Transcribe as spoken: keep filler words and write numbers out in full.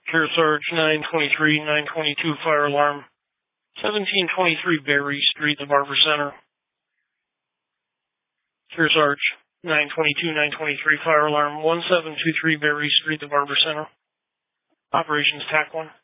Kearsarge nine twenty-three, nine twenty-two fire alarm, seventeen twenty-three Berry Street, the Barber Center. Kearsarge nine twenty-two, nine twenty-three fire alarm, one seven two three Berry Street, the Barber Center. Operations T A C one.